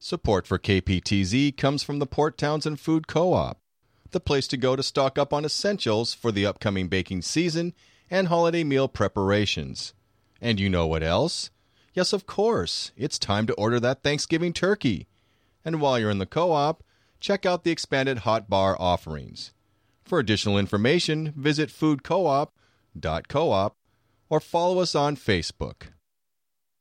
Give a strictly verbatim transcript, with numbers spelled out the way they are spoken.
Support for K P T Z comes from the Port Townsend Food Co-op, the place to go to stock up on essentials for the upcoming baking season and holiday meal preparations. And you know what else? Yes, of course. It's time to order that Thanksgiving turkey. And while you're in the co-op, check out the expanded hot bar offerings. For additional information, visit food co op dot coop or follow us on Facebook.